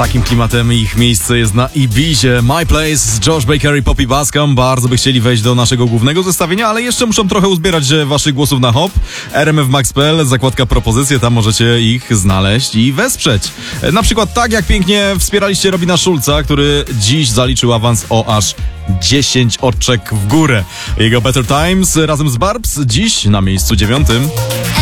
takim klimatem ich miejsce jest na Ibizie. My Place, Josh Baker i Poppy Bascom bardzo by chcieli wejść do naszego głównego zestawienia, ale jeszcze muszą trochę uzbierać waszych głosów na hop. RMFMax.pl, zakładka propozycje, tam możecie ich znaleźć i wesprzeć. Na przykład tak jak pięknie wspieraliście Robina Schulza, który dziś zaliczył awans o aż 10 oczek w górę. Jego Better Times razem z Barbs dziś na miejscu 9.